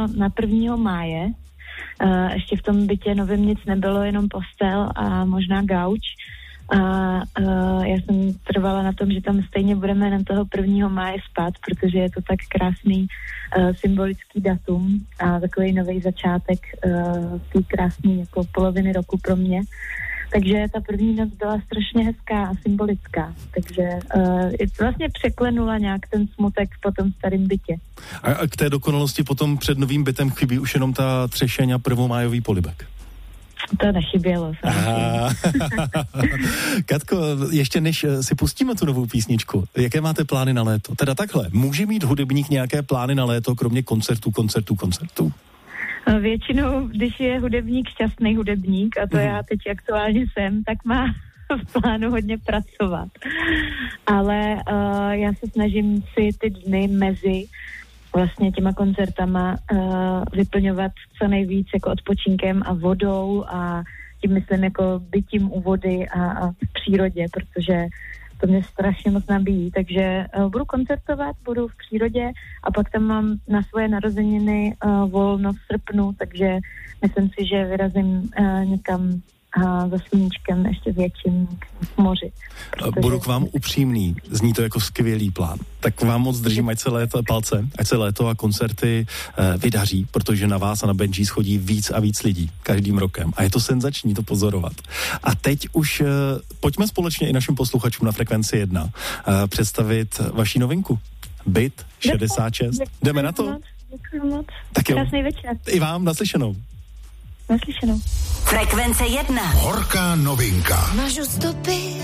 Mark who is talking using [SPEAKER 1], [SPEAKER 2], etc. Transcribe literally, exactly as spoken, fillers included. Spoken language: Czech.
[SPEAKER 1] na prvního máje. Uh, ještě v tom bytě novém nic nebylo, jenom postel a možná gauč. A uh, já jsem trvala na tom, že tam stejně budeme na toho prvního máje spát, protože je to tak krásný uh, symbolický datum a takový nový začátek uh, té krásné jako poloviny roku pro mě. Takže ta první noc byla strašně hezká a symbolická. Takže uh, vlastně překlenula nějak ten smutek po tom starém bytě.
[SPEAKER 2] A, a k té dokonalosti potom před novým bytem chybí už jenom ta třešeň a prvomájový polibek.
[SPEAKER 1] To nechybělo.
[SPEAKER 2] Katko, ještě než si pustíme tu novou písničku, jaké máte plány na léto? Teda takhle, může mít hudebník nějaké plány na léto, kromě koncertů, koncertů, koncertů?
[SPEAKER 1] Většinou, když je hudebník šťastný hudebník, a to mm. já teď aktuálně jsem, tak má v plánu hodně pracovat. Ale uh, já se snažím si ty dny mezi vlastně těma koncertama uh, vyplňovat co nejvíc jako odpočinkem a vodou a tím myslím jako bytím u vody a, a v přírodě, protože to mě strašně moc nabíjí, takže uh, budu koncertovat, budu v přírodě a pak tam mám na svoje narozeniny uh, volno v srpnu, takže myslím si, že vyrazím uh, někam a za sluníčkem ještě větším k moři. Protože...
[SPEAKER 2] Budu k vám upřímný, zní to jako skvělý plán. Tak vám moc držím, ať se léto, palce, ať se léto a koncerty eh, vydaří, protože na vás a na Benji schodí víc a víc lidí každým rokem. A je to senzační to pozorovat. A teď už eh, pojďme společně i našim posluchačům na Frekvenci jedna eh, představit vaši novinku. Byt šedesát šest. Děkuji, jdeme na to?
[SPEAKER 1] Děkuji moc.
[SPEAKER 2] Tak jo.
[SPEAKER 1] Krásný večer.
[SPEAKER 2] I vám, naslyšenou.
[SPEAKER 1] Naslyšenou.
[SPEAKER 3] Frekvence jedna.
[SPEAKER 4] Horká novinka.
[SPEAKER 3] Mažu stopy